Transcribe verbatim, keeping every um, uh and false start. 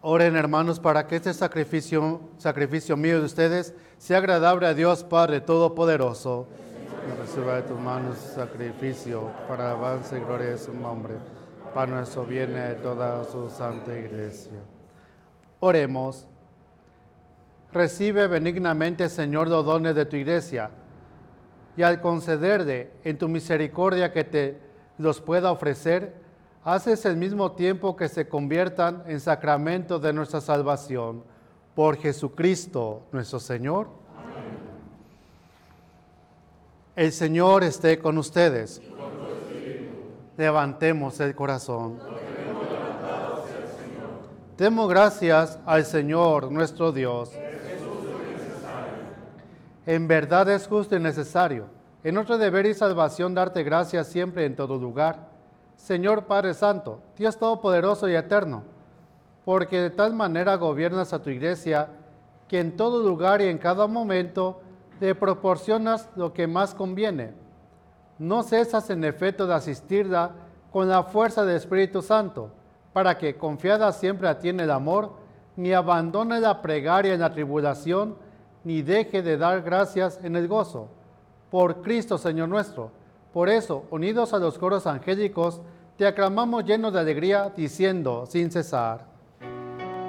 Oren, hermanos, para que este sacrificio, sacrificio mío de ustedes sea agradable a Dios Padre Todopoderoso. Que reciba de tus manos sacrificio para avance y gloria de su nombre, para nuestro bien y de toda su santa iglesia. Oremos. Recibe benignamente, Señor, los dones de tu iglesia, y al concederle en tu misericordia que te los pueda ofrecer, haces el mismo tiempo que se conviertan en sacramento de nuestra salvación. Por Jesucristo nuestro Señor. Amén. El Señor esté con ustedes. Y con tu espíritu. Levantemos el corazón. Demos gracias al Señor nuestro Dios. Es justo y necesario. En verdad es justo y necesario. En nuestro deber y salvación darte gracias siempre en todo lugar. Señor Padre Santo, Dios Todopoderoso y Eterno, porque de tal manera gobiernas a tu iglesia, que en todo lugar y en cada momento le proporcionas lo que más conviene. No cesas en efecto de asistirla con la fuerza del Espíritu Santo, para que, confiada siempre a ti en el amor, ni abandone la plegaria en la tribulación, ni deje de dar gracias en el gozo. Por Cristo, Señor nuestro. Por eso, unidos a los coros angélicos, te aclamamos llenos de alegría, diciendo sin cesar: